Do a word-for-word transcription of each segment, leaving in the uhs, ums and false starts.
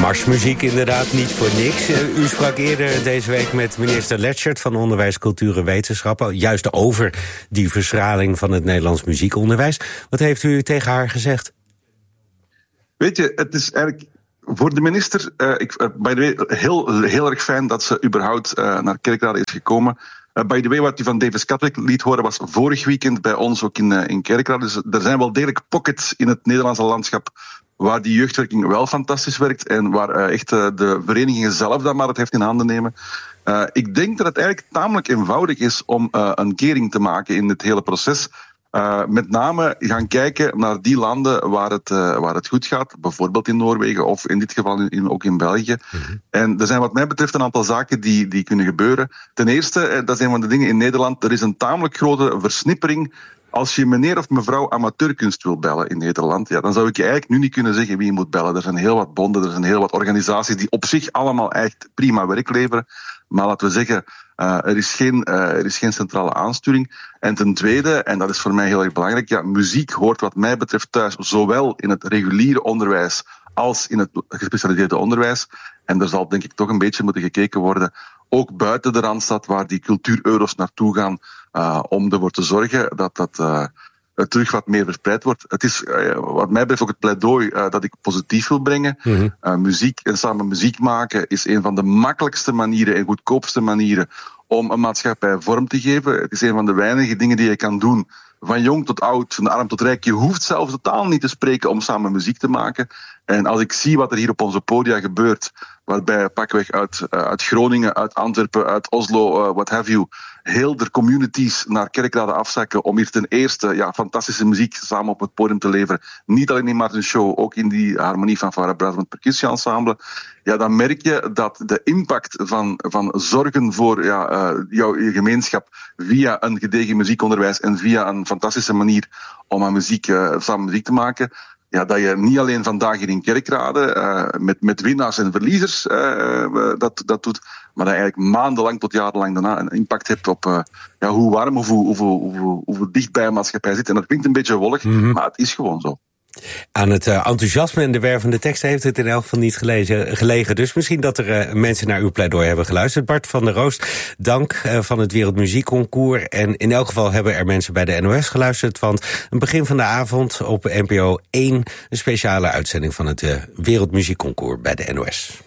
Marsmuziek inderdaad, niet voor niks. Uh, u sprak eerder deze week met minister Letschert van Onderwijs, Cultuur en Wetenschappen, juist over die verschraling van het Nederlands muziekonderwijs. Wat heeft u tegen haar gezegd? Weet je, het is eigenlijk voor de minister, uh, ik, uh, by the way, heel, heel erg fijn dat ze überhaupt uh, naar Kerkrade is gekomen. Uh, by the way, wat u van Davis Katwijk liet horen was vorig weekend bij ons ook in, uh, in Kerkrade. Dus er zijn wel degelijk pockets in het Nederlandse landschap waar die jeugdwerking wel fantastisch werkt en waar uh, echt uh, de verenigingen zelf dat maar het heft in handen nemen. Uh, ik denk dat het eigenlijk tamelijk eenvoudig is om uh, een kering te maken in dit hele proces. Uh, met name gaan kijken naar die landen waar het, uh, waar het goed gaat. Bijvoorbeeld in Noorwegen of in dit geval in, in, ook in België. Mm-hmm. En er zijn wat mij betreft een aantal zaken die, die kunnen gebeuren. Ten eerste, dat is een van de dingen in Nederland, er is een tamelijk grote versnippering. Als je meneer of mevrouw amateurkunst wil bellen in Nederland, ja, dan zou ik je eigenlijk nu niet kunnen zeggen wie je moet bellen. Er zijn heel wat bonden, er zijn heel wat organisaties die op zich allemaal echt prima werk leveren. Maar laten we zeggen, uh, er, is geen, uh, er is geen centrale aansturing. En ten tweede, en dat is voor mij heel erg belangrijk, ja, muziek hoort wat mij betreft thuis zowel in het reguliere onderwijs als in het gespecialiseerde onderwijs. En er zal denk ik toch een beetje moeten gekeken worden, ook buiten de Randstad, waar die cultuureuro's naartoe gaan, uh, om ervoor te zorgen dat dat uh, terug wat meer verspreid wordt. Het is uh, wat mij betreft ook het pleidooi uh, dat ik positief wil brengen. Mm-hmm. Uh, muziek en samen muziek maken is een van de makkelijkste manieren en goedkoopste manieren om een maatschappij vorm te geven. Het is een van de weinige dingen die je kan doen, van jong tot oud, van arm tot rijk. Je hoeft zelf totaal niet te spreken om samen muziek te maken. En als ik zie wat er hier op onze podia gebeurt, waarbij pakweg uit, uh, uit Groningen, uit Antwerpen, uit Oslo, uh, what have you, heel de communities naar Kerkrade afzakken om hier ten eerste ja, fantastische muziek samen op het podium te leveren. Niet alleen in Martin Show, ook in die harmonie van Farah Brass met Percussie Ensemble. Ja, dan merk je dat de impact van, van zorgen voor ja, uh, jouw je gemeenschap via een gedegen muziekonderwijs en via een fantastische manier om aan muziek, uh, samen muziek te maken, ja, dat je niet alleen vandaag hier in Kerkrade uh, met, met winnaars en verliezers uh, dat, dat doet, maar dat je eigenlijk maandenlang tot jarenlang daarna een impact hebt op uh, ja, hoe warm of hoe, hoeveel, hoeveel, hoeveel dicht bij een maatschappij zit. En dat klinkt een beetje wollig, mm-hmm. maar het is gewoon zo. Aan het uh, enthousiasme en de wervende teksten heeft het in elk geval niet gelezen, gelegen. Dus misschien dat er uh, mensen naar uw pleidooi hebben geluisterd. Bart van der Roost, dank uh, van het Wereldmuziekconcours. En in elk geval hebben er mensen bij de N O S geluisterd. Want een begin van de avond op N P O één... een speciale uitzending van het uh, Wereldmuziekconcours bij de N O S.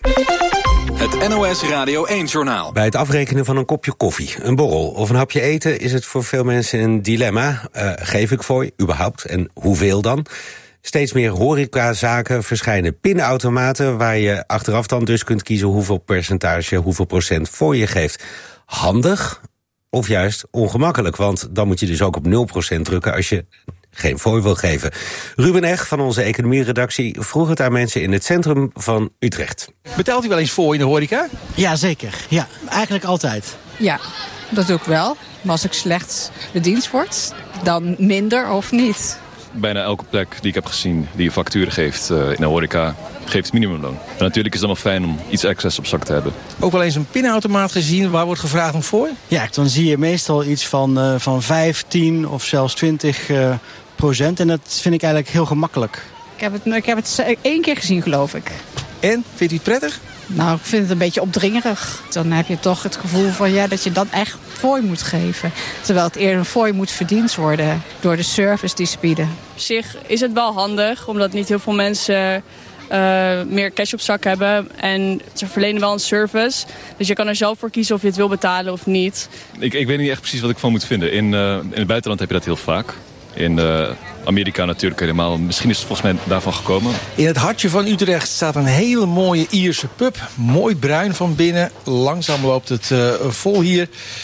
Het N O S Radio één-journaal. Bij het afrekenen van een kopje koffie, een borrel of een hapje eten is het voor veel mensen een dilemma. Uh, geef ik fooi, überhaupt, en hoeveel dan? Steeds meer horecazaken verschijnen pinautomaten waar je achteraf dan dus kunt kiezen hoeveel percentage, hoeveel procent fooi je geeft. Handig of juist ongemakkelijk, want dan moet je dus ook op nul procent drukken als je geen fooi wil geven. Ruben Eg van onze economieredactie vroeg het aan mensen in het centrum van Utrecht. Betaalt u wel eens fooi in de horeca? Ja, zeker. Ja, eigenlijk altijd. Ja, dat doe ik wel. Maar als ik slecht bediend word, dan minder of niet. Bijna elke plek die ik heb gezien die je facturen geeft uh, in de horeca geeft minimumloon. En natuurlijk is het dan wel fijn om iets extra's op zak te hebben. Ook wel eens een pinautomaat gezien waar wordt gevraagd om fooi? Ja, dan zie je meestal iets van, uh, van vijf, tien of zelfs twintig uh, procent. En dat vind ik eigenlijk heel gemakkelijk. Ik heb het, ik heb het één keer gezien, geloof ik. En? Vindt u het prettig? Nou, ik vind het een beetje opdringerig. Dan heb je toch het gevoel van ja, dat je dan echt fooi moet geven. Terwijl het eerder een fooi moet verdiend worden door de service die ze bieden. Op zich is het wel handig, omdat niet heel veel mensen uh, meer cash op zak hebben. En ze verlenen wel een service. Dus je kan er zelf voor kiezen of je het wil betalen of niet. Ik, ik weet niet echt precies wat ik van moet vinden. In, uh, in het buitenland heb je dat heel vaak. In uh, Amerika natuurlijk helemaal. Misschien is het volgens mij daarvan gekomen. In het hartje van Utrecht staat een hele mooie Ierse pub. Mooi bruin van binnen. Langzaam loopt het uh, vol hier.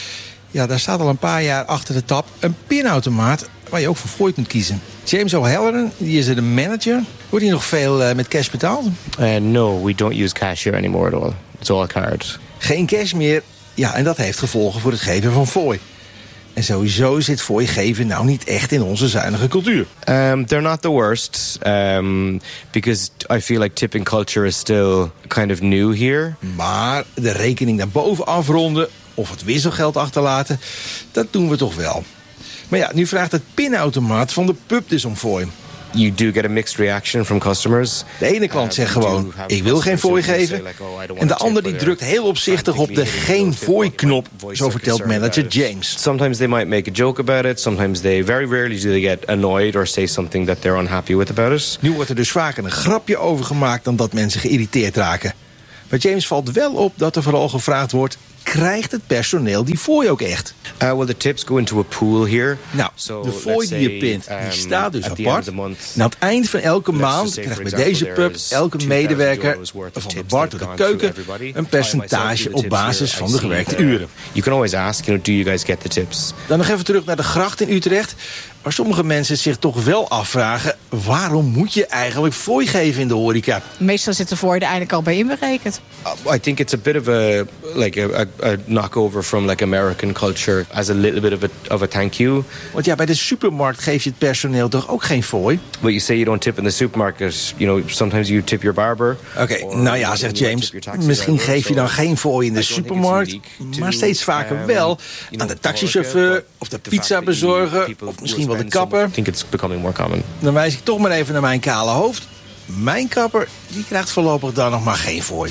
Ja, daar staat al een paar jaar achter de tap een pinautomaat waar je ook voor fooi kunt kiezen. James O'Halloran, die is de manager. Wordt hier nog veel uh, met cash betaald? Uh, no, we don't use cash here anymore at all. It's all card. Geen cash meer. Ja, en dat heeft gevolgen voor het geven van fooi. En sowieso zit fooi geven nou niet echt in onze zuinige cultuur. Um, they're not the worst. Um, because I feel like tipping culture is still kind of new here. Maar de rekening daarboven afronden of het wisselgeld achterlaten, dat doen we toch wel. Maar ja, nu vraagt het pinautomaat van de pub dus om fooi. you do get a mixed reaction from customers. De ene klant zegt gewoon, ik wil geen fooi geven. En de ander die drukt heel opzichtig op de geen fooi-knop. Zo vertelt manager James. Sometimes they might make a joke about it. Sometimes they very rarely do they get annoyed or say something that they're unhappy with about it. Nu wordt er dus vaker een grapje over gemaakt dan dat mensen geïrriteerd raken. Maar James valt wel op dat er vooral gevraagd wordt, krijgt het personeel die fooi ook echt? Uh, well, the tips go into a pool here. Nou, so, de fooi die je pint, die um, staat dus apart. En aan het eind van elke maand krijgt bij deze pub elke medewerker van de bar tot de keuken een percentage op basis van de gewerkte uren. You can always ask, you know, do you guys get the tips? Dan nog even terug naar de gracht in Utrecht, waar sommige mensen zich toch wel afvragen, waarom moet je eigenlijk fooi geven in de horeca? Meestal zit de fooi er eigenlijk al bij inberekend. Uh, I think it's a bit of a like a, a, a knockover from like American culture as a little bit of a, of a thank you. Want ja, bij de supermarkt geef je het personeel toch ook geen fooi? But you say you don't tip in the supermarket, you know, sometimes you tip your barber. Oké, okay, nou ja, zegt James, misschien geef je dan geen fooi in de supermarkt, maar steeds vaker wel aan de taxichauffeur of de pizzabezorger of misschien wel de kapper. I think it's becoming more common. Dan wijs ik toch maar even naar mijn kale hoofd. Mijn kapper, die krijgt voorlopig dan nog maar geen fooi.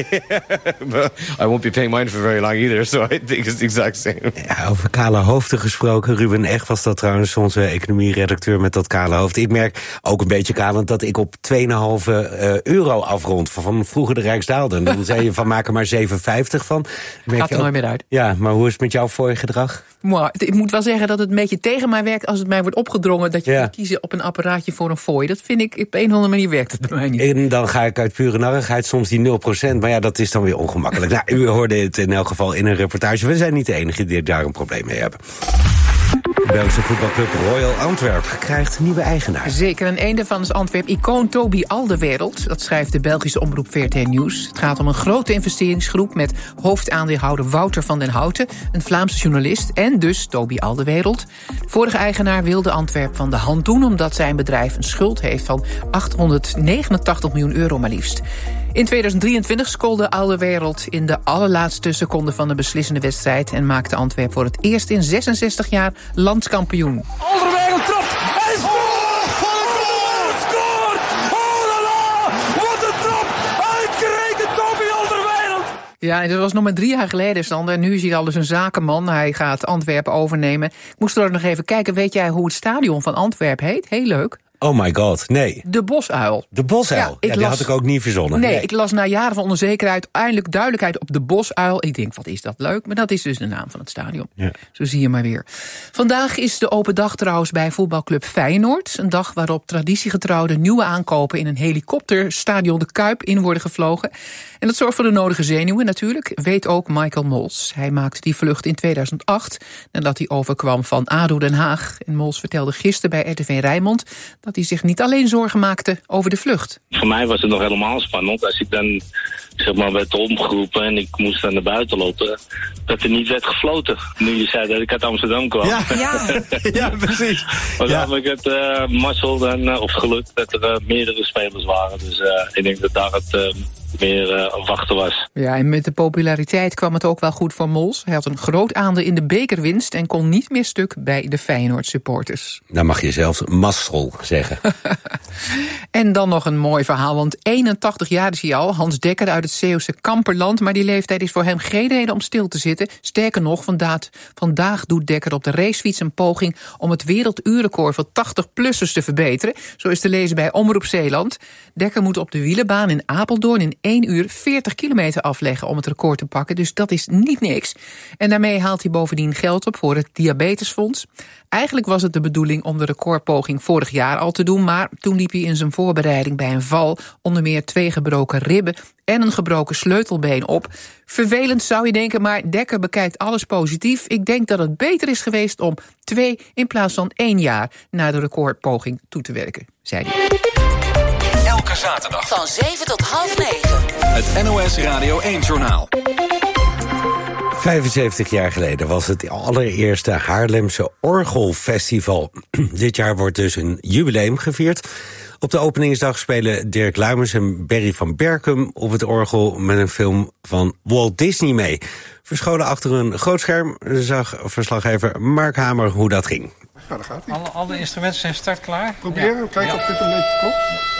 I won't be paying mine for very long either, so I think it's the exact same. Ja, over kale hoofden gesproken. Ruben Echt was dat trouwens, onze economieredacteur met dat kale hoofd. Ik merk ook een beetje kalend dat ik op twee komma vijf euro afrond van vroeger de Rijksdaalder. Dan zei je van maak er maar zeven vijftig van. Merk Gaat er ook nooit meer uit. Ja, maar hoe is het met jouw fooigedrag? Maar ik moet wel zeggen dat het een beetje tegen mij werkt als het mij wordt opgedrongen dat je ja. moet kiezen op een apparaatje voor een fooi. Dat vind ik, op een of andere manier werkt het bij mij niet. En dan ga ik uit pure narrigheid soms die nul procent, maar ja, dat is dan weer ongemakkelijk. Nou, u hoorde het in elk geval in een reportage. We zijn niet de enige die daar een probleem mee hebben. De Belgische voetbalclub Royal Antwerp krijgt nieuwe eigenaar. Zeker, een einde van is Antwerp-icoon Toby Alderweireld. Dat schrijft de Belgische omroep V R T Nieuws. Het gaat om een grote investeringsgroep met hoofdaandeelhouder Wouter van den Houten, een Vlaamse journalist, en dus Toby Alderweireld. De vorige eigenaar wilde Antwerp van de hand doen omdat zijn bedrijf een schuld heeft van achthonderdnegenentachtig miljoen euro maar liefst. In tweeduizend drieëntwintig scoorde Alderweireld in de allerlaatste seconde van de beslissende wedstrijd en maakte Antwerp voor het eerst in zesenzestig jaar landskampioen. Alderweireld trapt! Hij scoort! Oh, scoort! Oh la la! Wat een trap! Uitgerekend Toby Alderweireld! Ja, en dat was nog maar drie jaar geleden, Sander. En nu is hij al dus een zakenman. Hij gaat Antwerpen overnemen. Ik moest er ook nog even kijken. Weet jij hoe het stadion van Antwerpen heet? Heel leuk. Oh my god, nee. De Bosuil. De Bosuil? Ja, ja die las, had ik ook niet verzonnen. Nee, nee, ik las na jaren van onzekerheid eindelijk duidelijkheid op de Bosuil. Ik denk, wat is dat leuk? Maar dat is dus de naam van het stadion. Ja. Zo zie je maar weer. Vandaag is de open dag trouwens bij voetbalclub Feyenoord. Een dag waarop traditiegetrouwde nieuwe aankopen in een helikopter stadion de Kuip in worden gevlogen. En dat zorgt voor de nodige zenuwen natuurlijk, weet ook Michael Mols. Hij maakte die vlucht in tweeduizend acht nadat hij overkwam van A D O Den Haag. En Mols vertelde gisteren bij R T V Rijnmond dat hij zich niet alleen zorgen maakte over de vlucht. Voor mij was het nog helemaal spannend. Als ik dan zeg maar werd omgeroepen en ik moest dan naar buiten lopen, dat er niet werd gefloten. Nu je zei dat ik uit Amsterdam kwam. Ja, ja, ja precies. Maar dan heb ik het uh, mazzel en, uh, of geluk dat er uh, meerdere spelers waren. Dus uh, ik denk dat daar het uh, meer uh, wachten was. Ja, en met de populariteit kwam het ook wel goed voor Mols. Hij had een groot aandeel in de bekerwinst en kon niet meer stuk bij de Feyenoord supporters. Dan mag je zelfs mazzel zeggen. En dan nog een mooi verhaal, want eenentachtig jaar is hij al. Hans Dekker uit het Zeeuwse Kamperland, maar die leeftijd is voor hem geen reden om stil te zitten. Sterker nog, vandaag, vandaag doet Dekker op de racefiets een poging om het werelduurrecord van tachtig-plussers te verbeteren. Zo is te lezen bij Omroep Zeeland. Dekker moet op de wielenbaan in Apeldoorn in één uur veertig kilometer afleggen om het record te pakken, dus dat is niet niks. En daarmee haalt hij bovendien geld op voor het Diabetesfonds. Eigenlijk was het de bedoeling om de recordpoging vorig jaar al te doen, maar toen liep hij in zijn voorbereiding bij een val onder meer twee gebroken ribben en een gebroken sleutelbeen op. Vervelend zou je denken, maar Dekker bekijkt alles positief. Ik denk dat het beter is geweest om twee in plaats van één jaar naar de recordpoging toe te werken, zei hij. Elke zaterdag van zeven tot half negen. Het N O S Radio één-journaal. vijfenzeventig jaar geleden was het allereerste Haarlemse Orgelfestival. Dit jaar wordt dus een jubileum gevierd. Op de openingsdag spelen Dirk Luijmers en Berry van Berkum op het orgel met een film van Walt Disney mee. Verscholen achter een groot scherm zag verslaggever Mark Hamer hoe dat ging. Nou, daar gaat hij. Alle, alle instrumenten zijn startklaar. Proberen, ja. kijken ja. of dit een beetje klopt.